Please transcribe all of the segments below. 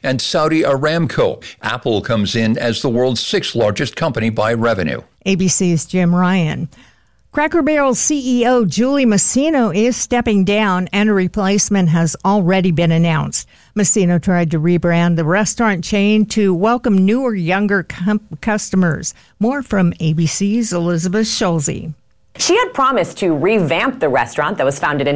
and Saudi Aramco. Apple comes in as the world's sixth largest company by revenue. ABC's Jim Ryan. Cracker Barrel CEO Julie Masino is stepping down, and a replacement has already been announced. Masino tried to rebrand the restaurant chain to welcome newer, younger customers. More from ABC's Elizabeth Schulze. She had promised to revamp the restaurant that was founded in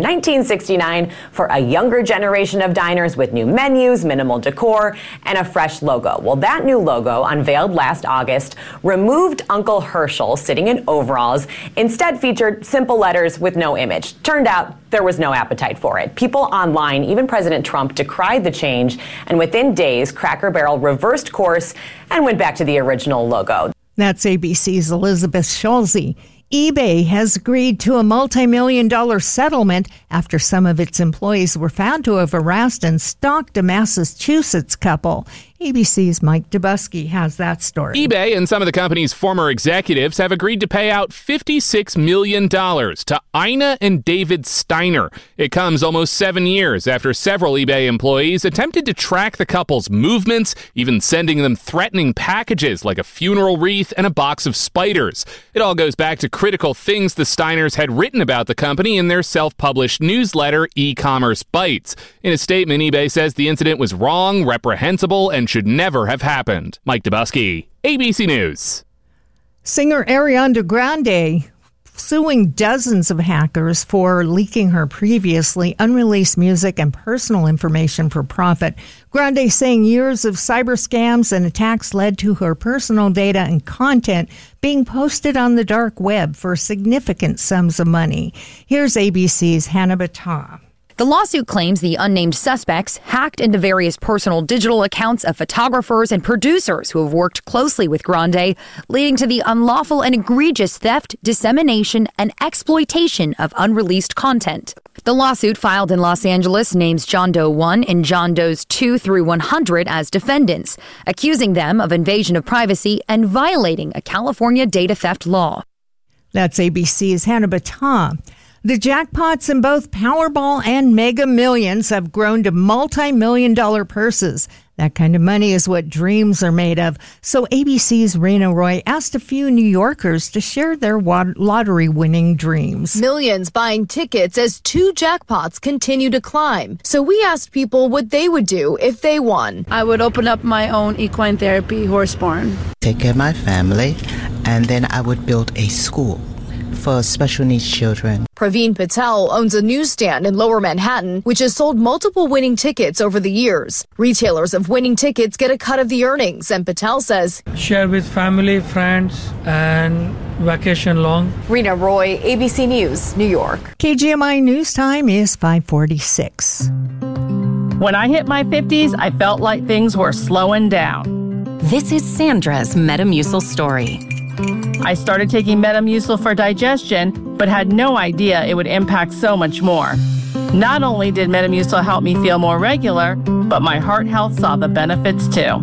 1969 for a younger generation of diners with new menus, minimal decor, and a fresh logo. Well, that new logo, unveiled last August, removed Uncle Herschel sitting in overalls, instead featured simple letters with no image. Turned out there was no appetite for it. People online, even President Trump, decried the change, and within days, Cracker Barrel reversed course and went back to the original logo. That's ABC's Elizabeth Schulze. eBay has agreed to a multi-million-dollar settlement after some of its employees were found to have harassed and stalked a Massachusetts couple. ABC's Mike Dubusky has that story. eBay and some of the company's former executives have agreed to pay out $56 million to Ina and David Steiner. It comes almost 7 years after several eBay employees attempted to track the couple's movements, even sending them threatening packages like a funeral wreath and a box of spiders. It all goes back to critical things the Steiners had written about the company in their self-published newsletter, E-Commerce Bites. In a statement, eBay says the incident was wrong, reprehensible, and should never have happened. Mike Dubusky, ABC News. Singer Ariana Grande suing dozens of hackers for leaking her previously unreleased music and personal information for profit. Grande saying years of cyber scams and attacks led to her personal data and content being posted on the dark web for significant sums of money. Here's ABC's Hannah Battah. The lawsuit claims the unnamed suspects hacked into various personal digital accounts of photographers and producers who have worked closely with Grande, leading to the unlawful and egregious theft, dissemination, and exploitation of unreleased content. The lawsuit filed in Los Angeles names John Doe 1 and John Does 2 through 100 as defendants, accusing them of invasion of privacy and violating a California data theft law. That's ABC's Hannah Battah. The jackpots in both Powerball and Mega Millions have grown to multi-million-dollar purses. That kind of money is what dreams are made of. So ABC's Rena Roy asked a few New Yorkers to share their lottery-winning dreams. Millions buying tickets as 2 jackpots continue to climb. So we asked people what they would do if they won. I would open up my own equine therapy horse barn. Take care of my family, and then I would build a school for special needs children. Praveen Patel owns a newsstand in Lower Manhattan, which has sold multiple winning tickets over the years. Retailers of winning tickets get a cut of the earnings, and Patel says, share with family, friends, and vacation long. Rena Roy, ABC News, New York. KGMI News Time is 5:46. When I hit my 50s, I felt like things were slowing down. This is Sandra's Metamucil story. I started taking Metamucil for digestion, but had no idea it would impact so much more. Not only did Metamucil help me feel more regular, but my heart health saw the benefits too.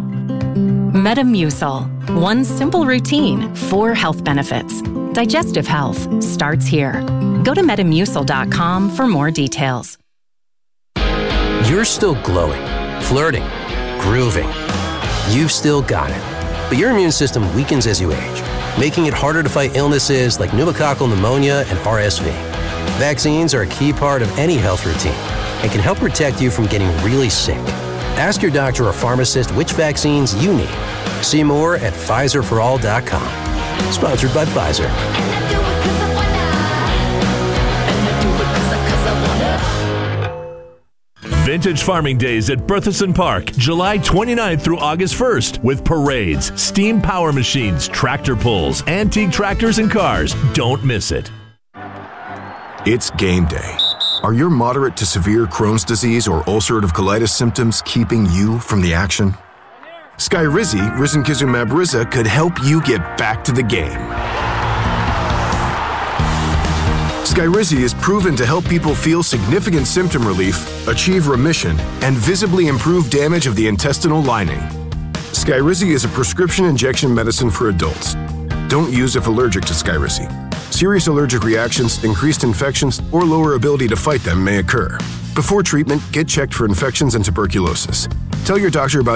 Metamucil. One simple routine, 4 health benefits. Digestive health starts here. Go to Metamucil.com for more details. You're still glowing, flirting, grooving. You've still got it. But your immune system weakens as you age, making it harder to fight illnesses like pneumococcal pneumonia and RSV. Vaccines are a key part of any health routine and can help protect you from getting really sick. Ask your doctor or pharmacist which vaccines you need. See more at PfizerForAll.com. Sponsored by Pfizer. Vintage Farming Days at Berthoudson Park, July 29th through August 1st, with parades, steam power machines, tractor pulls, antique tractors and cars. Don't miss it. It's game day. Are your moderate to severe Crohn's disease or ulcerative colitis symptoms keeping you from the action? Skyrizi, risankizumab Riza, could help you get back to the game. Skyrizi is proven to help people feel significant symptom relief, achieve remission, and visibly improve damage of the intestinal lining. Skyrizi is a prescription injection medicine for adults. Don't use if allergic to Skyrizi. Serious allergic reactions, increased infections, or lower ability to fight them may occur. Before treatment, get checked for infections and tuberculosis. Tell your doctor about